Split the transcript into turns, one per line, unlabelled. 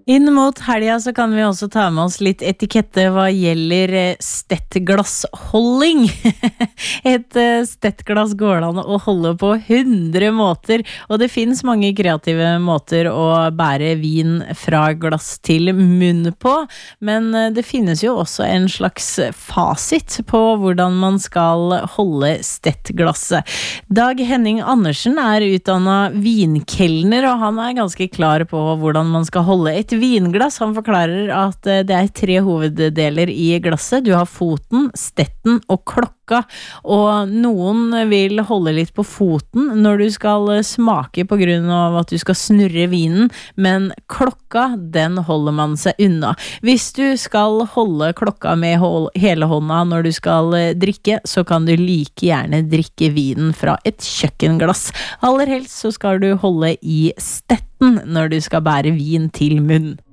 Inn mot helga så kan vi også ta med oss litt etikette hva gjelder stettglassholding. Et stettglass går det an å holde på 100 måter, og det finnes mange kreative måter å bære vin fra glass til munn på, men det finnes jo også en slags fasit på hvordan man skal holde stettglasset. Dag Henning Andersen er utdannet vinkelner, og han er ganske klar på hvordan man skal holde et vinglass. Han forklarer at det er 3 hoveddeler i glasset. Du har foten, stetten og klokka, og noen vil holde litt på foten når du skal smake på grunn av at du skal snurre vinen, men klokka, den holder man seg unna. Hvis du skal holde klokka med hele hånda når du skal drikke, så kan du like gjerne drikke vinen fra et kjøkkenglass. Aller helst så skal du holde i stetten når du skal bære vin til munn.